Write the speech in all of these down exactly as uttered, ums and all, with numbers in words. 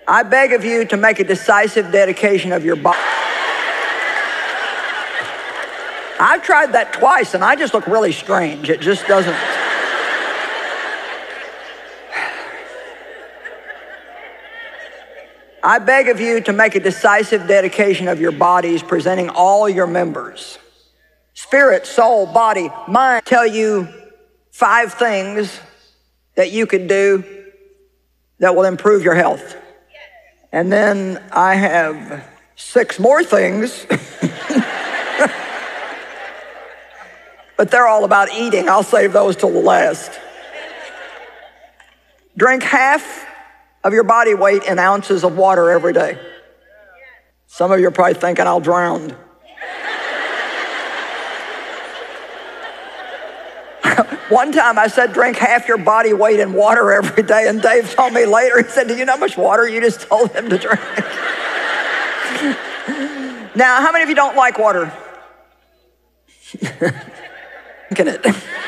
I beg of you to make a decisive dedication of your body. I've tried that twice and I just look really strange. It just doesn't. I beg of you to make a decisive dedication of your bodies, presenting all your members. Spirit, soul, body, mind. Tell you five things that you could do that will improve your health. And then I have six more things, but they're all about eating. I'll save those till the last. Drink half of your body weight in ounces of water every day. Some of you are probably thinking I'll drown. One time I said, drink half your body weight in water every day, and Dave told me later, he said, do you know how much water you just told him to drink? Now, how many of you don't like water? Drinking it.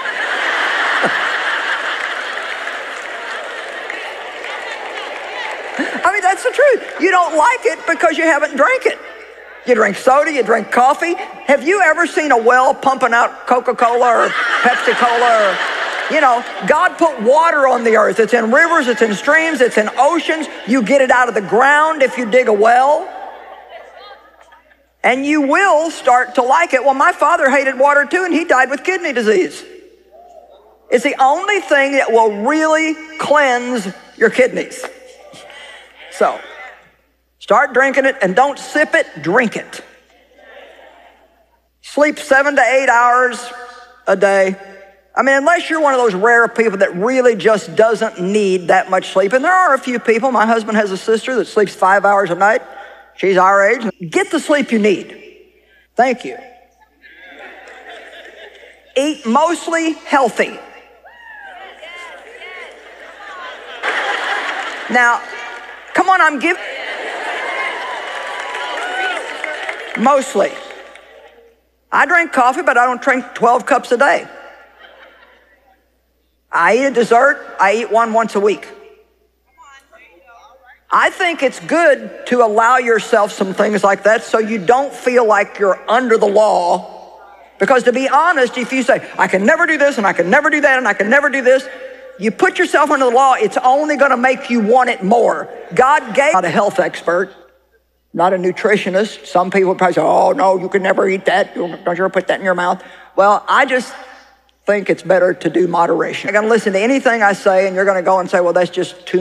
I mean, that's the truth. You don't like it because you haven't drank it. You drink soda, you drink coffee. Have you ever seen a well pumping out Coca-Cola or Pepsi-Cola? Or, you know, God put water on the earth. It's in rivers, it's in streams, it's in oceans. You get it out of the ground if you dig a well. And you will start to like it. Well, my father hated water too, and he died with kidney disease. It's the only thing that will really cleanse your kidneys. So, start drinking it, and don't sip it, drink it. Sleep seven to eight hours a day. I mean, unless you're one of those rare people that really just doesn't need that much sleep. And there are a few people. My husband has a sister that sleeps five hours a night. She's our age. Get the sleep you need. Thank you. Eat mostly healthy. Now, come on, I'm giving. Mostly. I drink coffee, but I don't drink twelve cups a day. I eat a dessert. I eat one once a week. I think it's good to allow yourself some things like that so you don't feel like you're under the law. Because to be honest, if you say, I can never do this and I can never do that and I can never do this, you put yourself under the law, it's only going to make you want it more. God gave, not a health expert, not a nutritionist. Some people probably say, oh no, you can never eat that. Don't you ever put that in your mouth. Well, I just think it's better to do moderation. You're going to listen to anything I say and you're going to go and say, well, that's just too